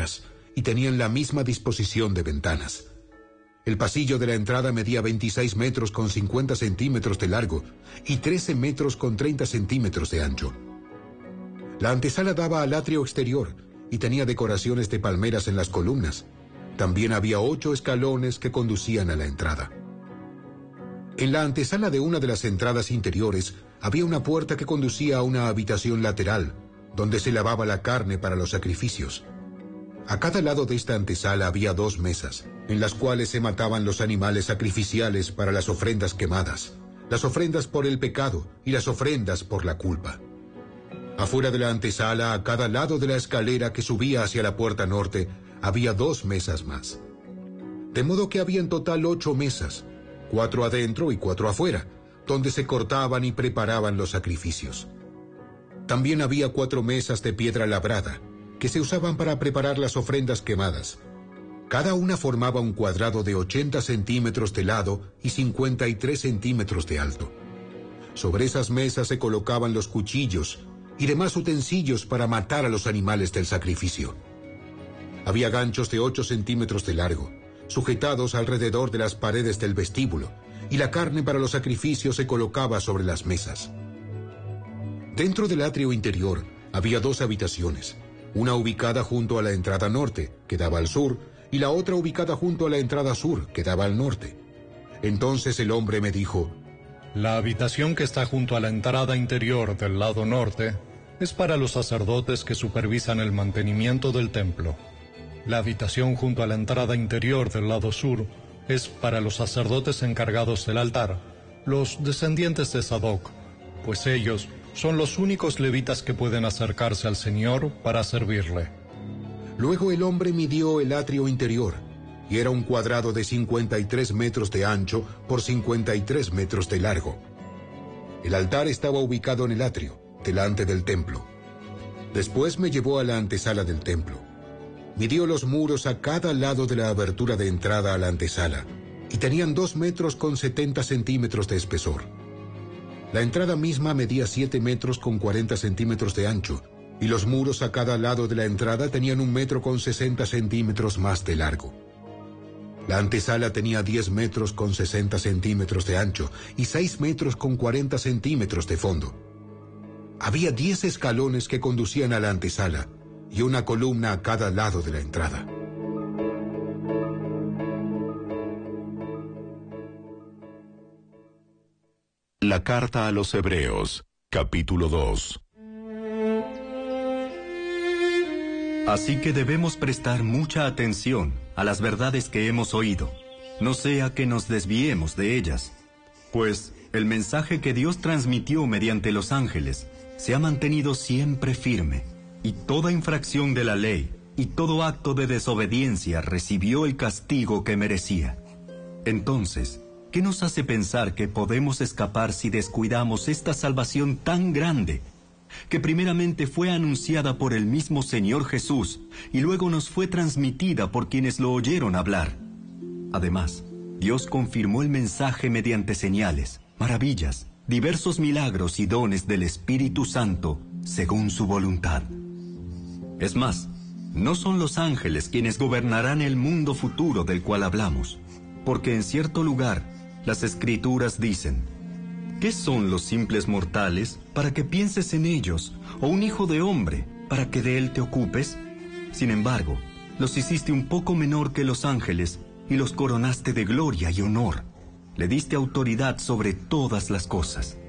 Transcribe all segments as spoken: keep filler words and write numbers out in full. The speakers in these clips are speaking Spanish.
columnas y tenían la misma disposición de ventanas. El pasillo de la entrada medía veintiséis metros con cincuenta centímetros de largo y trece metros con treinta centímetros de ancho. La antesala daba al atrio exterior y tenía decoraciones de palmeras en las columnas. También había ocho escalones que conducían a la entrada. En la antesala de una de las entradas interiores había una puerta que conducía a una habitación lateral, donde se lavaba la carne para los sacrificios. A cada lado de esta antesala había dos mesas, en las cuales se mataban los animales sacrificiales para las ofrendas quemadas, las ofrendas por el pecado y las ofrendas por la culpa. Afuera de la antesala, a cada lado de la escalera que subía hacia la puerta norte, había dos mesas más. De modo que había en total ocho mesas, cuatro adentro y cuatro afuera, donde se cortaban y preparaban los sacrificios. También había cuatro mesas de piedra labrada, que se usaban para preparar las ofrendas quemadas. Cada una formaba un cuadrado de ochenta centímetros de lado y cincuenta y tres centímetros de alto. Sobre esas mesas se colocaban los cuchillos y demás utensilios para matar a los animales del sacrificio. Había ganchos de ocho centímetros de largo, sujetados alrededor de las paredes del vestíbulo, y la carne para los sacrificios se colocaba sobre las mesas. Dentro del atrio interior había dos habitaciones, una ubicada junto a la entrada norte, que daba al sur, y la otra ubicada junto a la entrada sur, que daba al norte. Entonces el hombre me dijo: La habitación que está junto a la entrada interior del lado norte es para los sacerdotes que supervisan el mantenimiento del templo. La habitación junto a la entrada interior del lado sur es para los sacerdotes encargados del altar, los descendientes de Sadoc, pues ellos son los únicos levitas que pueden acercarse al Señor para servirle. Luego el hombre midió el atrio interior, y era un cuadrado de cincuenta y tres metros de ancho por cincuenta y tres metros de largo. El altar estaba ubicado en el atrio, delante del templo. Después me llevó a la antesala del templo. Midió los muros a cada lado de la abertura de entrada a la antesala, y tenían dos metros con setenta centímetros de espesor. La entrada misma medía siete metros con cuarenta centímetros de ancho, y los muros a cada lado de la entrada tenían un metro con sesenta centímetros más de largo. La antesala tenía diez metros con sesenta centímetros de ancho y seis metros con cuarenta centímetros de fondo. Había diez escalones que conducían a la antesala y una columna a cada lado de la entrada. La carta a los Hebreos, capítulo dos. Así que debemos prestar mucha atención a las verdades que hemos oído, no sea que nos desviemos de ellas, pues el mensaje que Dios transmitió mediante los ángeles se ha mantenido siempre firme, y toda infracción de la ley y todo acto de desobediencia recibió el castigo que merecía. Entonces, ¿qué nos hace pensar que podemos escapar si descuidamos esta salvación tan grande, que primeramente fue anunciada por el mismo Señor Jesús y luego nos fue transmitida por quienes lo oyeron hablar? Además, Dios confirmó el mensaje mediante señales, maravillas, diversos milagros y dones del Espíritu Santo, según su voluntad. Es más, no son los ángeles quienes gobernarán el mundo futuro del cual hablamos, porque en cierto lugar las Escrituras dicen: ¿qué son los simples mortales para que pienses en ellos, o un hijo de hombre para que de él te ocupes? Sin embargo, los hiciste un poco menor que los ángeles y los coronaste de gloria y honor. Le diste autoridad sobre todas las cosas.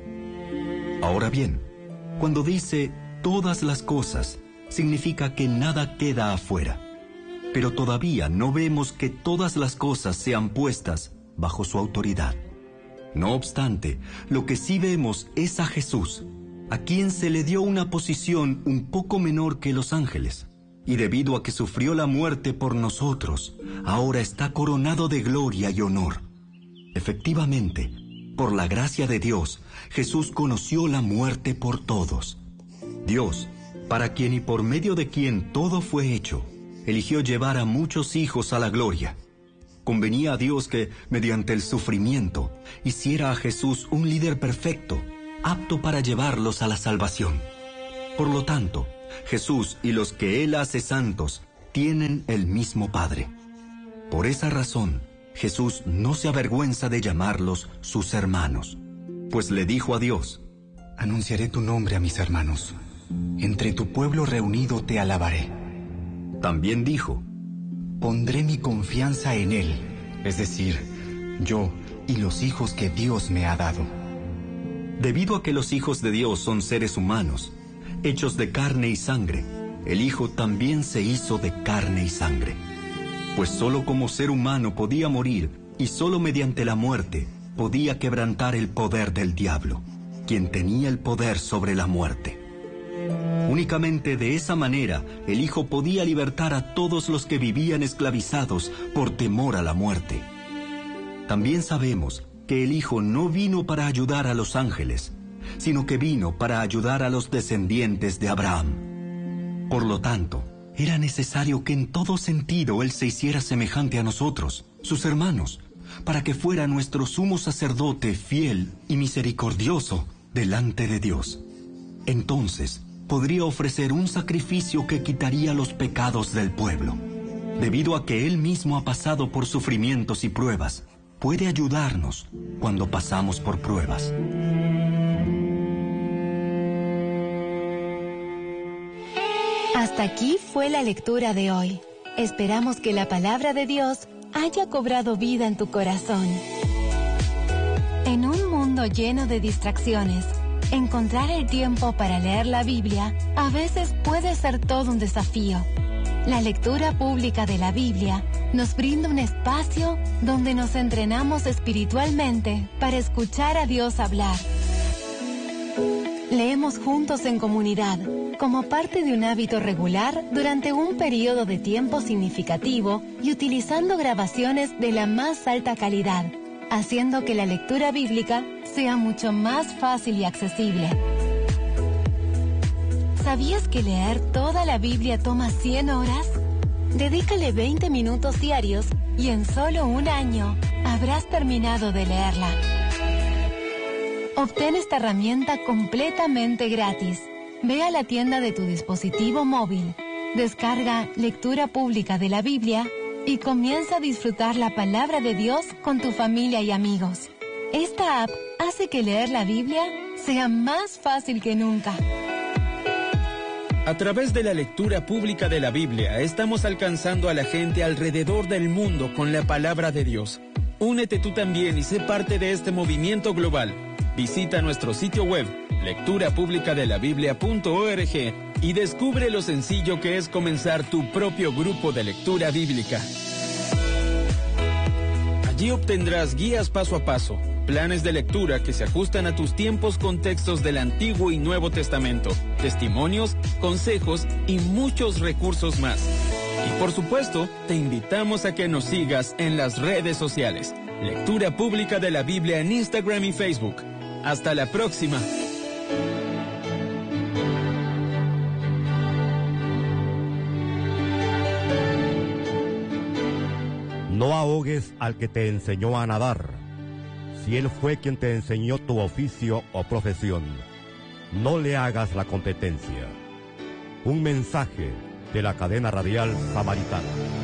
Ahora bien, cuando dice todas las cosas, significa que nada queda afuera. Pero todavía no vemos que todas las cosas sean puestas bajo su autoridad. No obstante, lo que sí vemos es a Jesús, a quien se le dio una posición un poco menor que los ángeles, y debido a que sufrió la muerte por nosotros, ahora está coronado de gloria y honor. Efectivamente, por la gracia de Dios, Jesús conoció la muerte por todos. Dios, para quien y por medio de quien todo fue hecho, eligió llevar a muchos hijos a la gloria. Convenía a Dios que, mediante el sufrimiento, hiciera a Jesús un líder perfecto, apto para llevarlos a la salvación. Por lo tanto, Jesús y los que Él hace santos tienen el mismo Padre. Por esa razón, Jesús no se avergüenza de llamarlos sus hermanos, pues le dijo a Dios: anunciaré tu nombre a mis hermanos. Entre tu pueblo reunido te alabaré. También dijo: pondré mi confianza en Él, es decir, yo y los hijos que Dios me ha dado. Debido a que los hijos de Dios son seres humanos, hechos de carne y sangre, el Hijo también se hizo de carne y sangre. Pues solo como ser humano podía morir, y solo mediante la muerte podía quebrantar el poder del diablo, quien tenía el poder sobre la muerte. Únicamente de esa manera el Hijo podía libertar a todos los que vivían esclavizados por temor a la muerte. También sabemos que el Hijo no vino para ayudar a los ángeles, sino que vino para ayudar a los descendientes de Abraham. Por lo tanto, era necesario que en todo sentido Él se hiciera semejante a nosotros, sus hermanos, para que fuera nuestro sumo sacerdote fiel y misericordioso delante de Dios. Entonces, podría ofrecer un sacrificio que quitaría los pecados del pueblo. Debido a que Él mismo ha pasado por sufrimientos y pruebas, puede ayudarnos cuando pasamos por pruebas. Hasta aquí fue la lectura de hoy. Esperamos que la palabra de Dios haya cobrado vida en tu corazón. En un mundo lleno de distracciones, encontrar el tiempo para leer la Biblia a veces puede ser todo un desafío. La lectura pública de la Biblia nos brinda un espacio donde nos entrenamos espiritualmente para escuchar a Dios hablar. Leemos juntos en comunidad, como parte de un hábito regular durante un periodo de tiempo significativo y utilizando grabaciones de la más alta calidad, haciendo que la lectura bíblica sea mucho más fácil y accesible. ¿Sabías que leer toda la Biblia toma cien horas? Dedícale veinte minutos diarios y en solo un año habrás terminado de leerla. Obtén esta herramienta completamente gratis. Ve a la tienda de tu dispositivo móvil, descarga Lectura Pública de la Biblia y comienza a disfrutar la palabra de Dios con tu familia y amigos. Esta app hace que leer la Biblia sea más fácil que nunca. A través de la lectura pública de la Biblia, estamos alcanzando a la gente alrededor del mundo con la palabra de Dios. Únete tú también y sé parte de este movimiento global. Visita nuestro sitio web, lectura pública de la biblia punto org, y descubre lo sencillo que es comenzar tu propio grupo de lectura bíblica. Allí obtendrás guías paso a paso, planes de lectura que se ajustan a tus tiempos con textos del Antiguo y Nuevo Testamento, testimonios, consejos y muchos recursos más. Y por supuesto, te invitamos a que nos sigas en las redes sociales. Lectura Pública de la Biblia en Instagram y Facebook. Hasta la próxima. No ahogues al que te enseñó a nadar, si él fue quien te enseñó tu oficio o profesión. No le hagas la competencia. Un mensaje de la cadena radial Samaritana.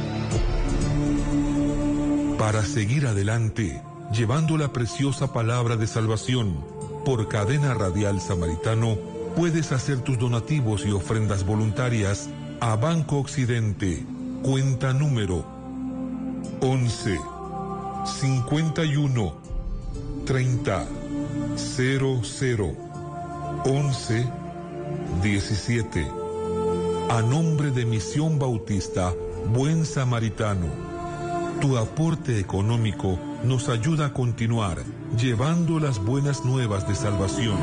Para seguir adelante, llevando la preciosa palabra de salvación, por Cadena Radial Samaritano, puedes hacer tus donativos y ofrendas voluntarias a Banco Occidente, cuenta número once, cincuenta y uno, treinta, cero cero, once, diecisiete. A nombre de Misión Bautista Buen Samaritano, tu aporte económico nos ayuda a continuar llevando las buenas nuevas de salvación.